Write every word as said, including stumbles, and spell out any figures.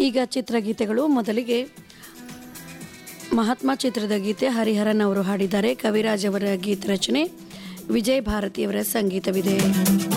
ಈಗ ಚಿತ್ರಗೀತೆಗಳು. ಮೊದಲಿಗೆ ಮಹಾತ್ಮ ಚಿತ್ರದ ಗೀತೆ ಹರಿಹರನ್ ಅವರು ಹಾಡಿದ್ದಾರೆ. ಕವಿರಾಜ್ ಅವರ ಗೀತ ರಚನೆ, ವಿಜಯ್ ಭಾರತಿಯವರ ಸಂಗೀತವಿದೆ.